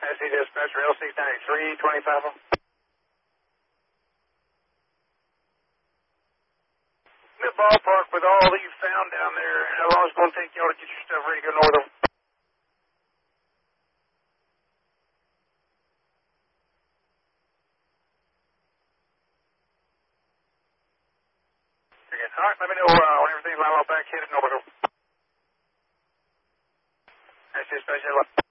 SC dispatcher L693, 25. The ballpark with all that you found down there, how long is it going to take y'all to get your stuff ready to go north of? All right, let me know when everything's lined up back, headed north. SC dispatcher.